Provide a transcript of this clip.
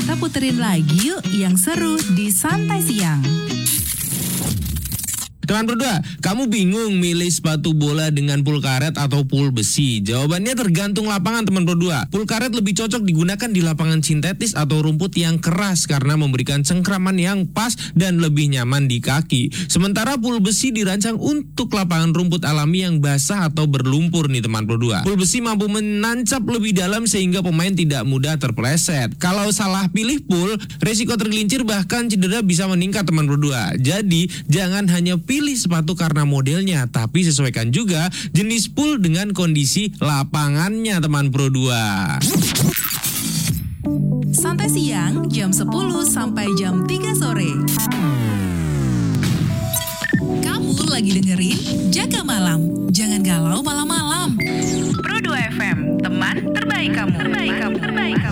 Kita puterin lagi yuk yang seru di Santai Siang. Teman berdua, kamu bingung milih sepatu bola dengan pul karet atau pul besi? Jawabannya tergantung lapangan teman berdua. Pul karet lebih cocok digunakan di lapangan sintetis atau rumput yang keras karena memberikan cengkraman yang pas dan lebih nyaman di kaki. Sementara pul besi dirancang untuk lapangan rumput alami yang basah atau berlumpur nih teman berdua. Pul besi mampu menancap lebih dalam sehingga pemain tidak mudah terpeleset. Kalau salah pilih pul, resiko tergelincir bahkan cedera bisa meningkat teman berdua. Jadi, jangan hanya pilih sepatu karena modelnya, tapi sesuaikan juga jenis pul dengan kondisi lapangannya teman Pro 2. Santai Siang jam 10 sampai jam 3 sore. Kamu lagi dengerin Jaga Malam. Jangan galau malam-malam. Pro 2 FM, teman terbaik kamu.